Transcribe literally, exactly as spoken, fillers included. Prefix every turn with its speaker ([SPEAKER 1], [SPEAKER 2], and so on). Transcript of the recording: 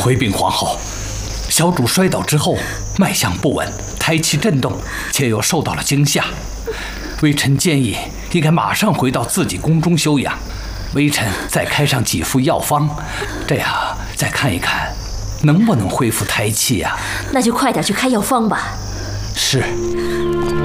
[SPEAKER 1] 回禀皇后，小主摔倒之后脉象不稳，胎气震动，且又受到了惊吓。微臣建议应该马上回到自己宫中休养，微臣再开上几副药方，这样再看一看能不能恢复胎气呀、啊？
[SPEAKER 2] 那就快点去开药方吧。
[SPEAKER 1] 是。